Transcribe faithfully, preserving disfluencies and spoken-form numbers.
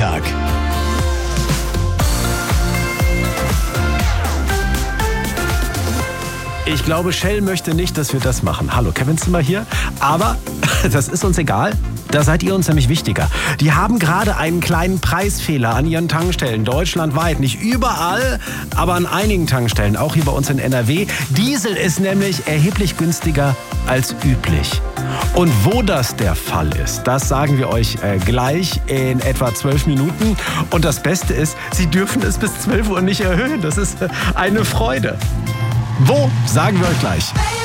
Freitag. Ich glaube, Shell möchte nicht, dass wir das machen. Hallo, Kevin Zimmer hier. Aber das ist uns egal. Da seid ihr uns nämlich wichtiger. Die haben gerade einen kleinen Preisfehler an ihren Tankstellen, deutschlandweit. Nicht überall, aber an einigen Tankstellen, auch hier bei uns in N R W. Diesel ist nämlich erheblich günstiger als üblich. Und wo das der Fall ist, das sagen wir euch äh, gleich in etwa zwölf Minuten. Und das Beste ist, Sie dürfen es bis zwölf Uhr nicht erhöhen. Das ist äh, eine Freude. Wo, sagen wir euch gleich.